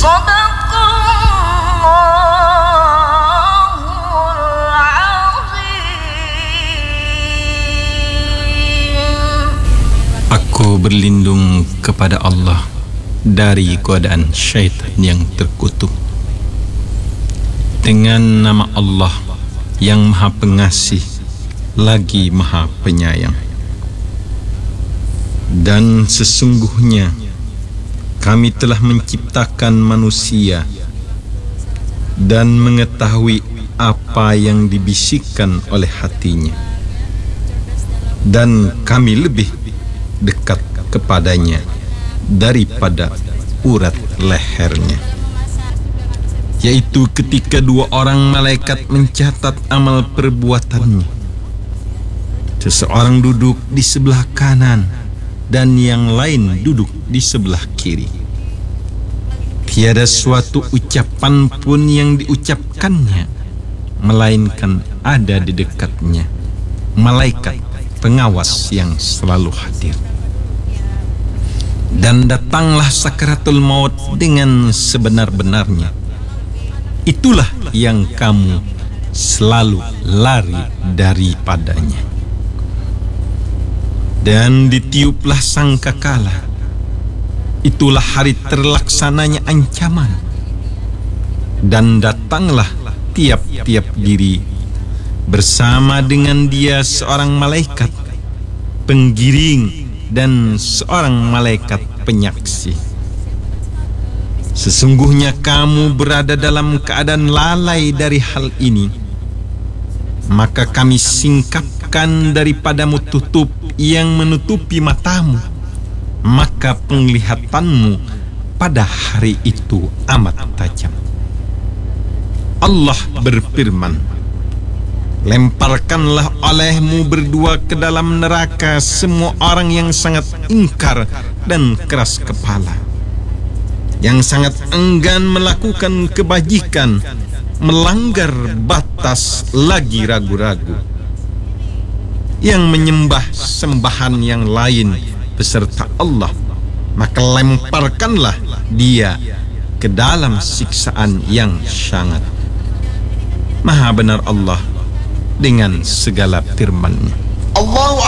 Aku berlindung kepada Allah dari godaan syaitan yang terkutuk. Dengan nama Allah yang Maha Pengasih lagi Maha Penyayang. Dan sesungguhnya kami telah menciptakan manusia dan mengetahui apa yang dibisikkan oleh hatinya, dan kami lebih dekat kepadanya daripada urat lehernya, yaitu ketika dua orang malaikat mencatat amal perbuatannya. Seseorang duduk di sebelah kanan dan yang lain duduk di sebelah kiri. Tiada suatu ucapan pun yang diucapkannya melainkan ada di dekatnya malaikat pengawas yang selalu hadir. Dan datanglah sakaratul maut dengan sebenar-benarnya. Itulah yang kamu selalu lari daripadanya. Dan ditiuplah sangkakala. Itulah hari terlaksananya ancaman. Dan datanglah tiap-tiap diri bersama dengan dia seorang malaikat penggiring dan seorang malaikat penyaksi. Sesungguhnya kamu berada dalam keadaan lalai dari hal ini, maka kami singkapkan daripadamu tutup yang menutupi matamu, maka penglihatanmu pada hari itu amat tajam. Allah berfirman, lemparkanlah olehmu berdua ke dalam neraka semua orang yang sangat ingkar dan keras kepala, yang sangat enggan melakukan kebajikan, melanggar batas lagi ragu-ragu, yang menyembah sembahan yang lain beserta Allah, maka lemparkanlah dia ke dalam siksaan yang sangat. Maha benar Allah dengan segala firman-Nya.